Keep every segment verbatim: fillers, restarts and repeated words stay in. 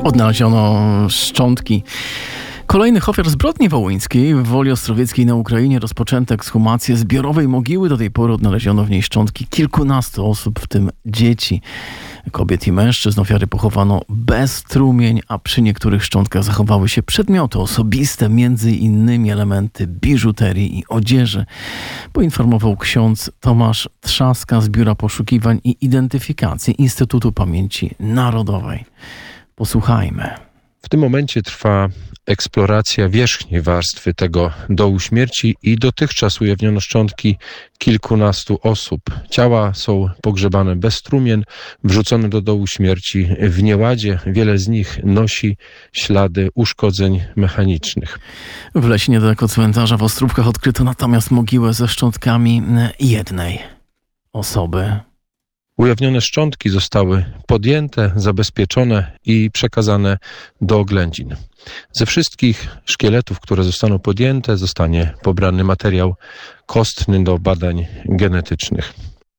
Odnaleziono szczątki kolejnych ofiar zbrodni wołyńskiej. W Woli Ostrowieckiej na Ukrainie rozpoczęto ekshumację zbiorowej mogiły. Do tej pory odnaleziono w niej szczątki kilkunastu osób, w tym dzieci, kobiet i mężczyzn. Ofiary pochowano bez trumień, a przy niektórych szczątkach zachowały się przedmioty osobiste, między innymi elementy biżuterii i odzieży. Poinformował ksiądz Tomasz Trzaska z Biura Poszukiwań i Identyfikacji Instytutu Pamięci Narodowej. Posłuchajmy. W tym momencie trwa eksploracja wierzchniej warstwy tego dołu śmierci i dotychczas ujawniono szczątki kilkunastu osób. Ciała są pogrzebane bez trumien, wrzucone do dołu śmierci w nieładzie. Wiele z nich nosi ślady uszkodzeń mechanicznych. W lesie niedaleko cmentarza w Ostrówkach odkryto natomiast mogiłę ze szczątkami jednej osoby. Ujawnione szczątki zostały podjęte, zabezpieczone i przekazane do oględzin. Ze wszystkich szkieletów, które zostaną podjęte, zostanie pobrany materiał kostny do badań genetycznych.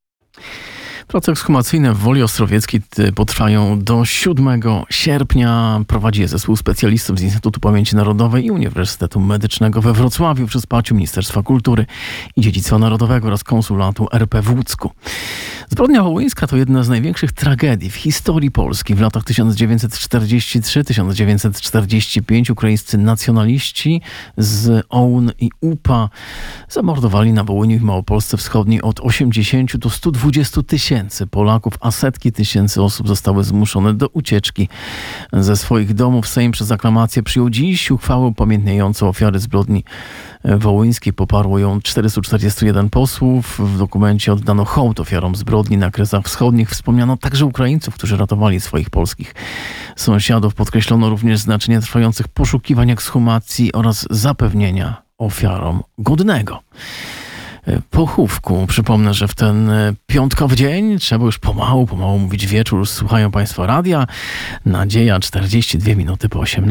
Prace ekshumacyjne w Woli Ostrowieckiej potrwają do siódmego sierpnia. Prowadzi je zespół specjalistów z Instytutu Pamięci Narodowej i Uniwersytetu Medycznego we Wrocławiu przy wsparciu Ministerstwa Kultury i Dziedzictwa Narodowego oraz Konsulatu R P w Łódzku. Zbrodnia wołyńska to jedna z największych tragedii w historii Polski. W latach tysiąc dziewięćset czterdziesty trzeci do tysiąc dziewięćset czterdziestego piątego ukraińscy nacjonaliści z O U N i U P A zamordowali na Wołyniu i w Małopolsce Wschodniej od osiemdziesięciu do stu dwudziestu tysięcy Polaków, a setki tysięcy osób zostały zmuszone do ucieczki ze swoich domów. Sejm przez aklamację przyjął dziś uchwałę upamiętniającą ofiary zbrodni wołyńskiej. Poparło ją czterystu czterdziestu jeden posłów. W dokumencie oddano hołd ofiarom zbrodni na Kresach Wschodnich. Wspomniano także Ukraińców, którzy ratowali swoich polskich sąsiadów. Podkreślono również znaczenie trwających poszukiwań, ekshumacji oraz zapewnienia ofiarom godnego pochówku. Przypomnę, że w ten piątkowy dzień trzeba już pomału, pomału mówić wieczór. Słuchają Państwo radia. Nadzieja, czterdzieści dwie minuty po osiemnastej.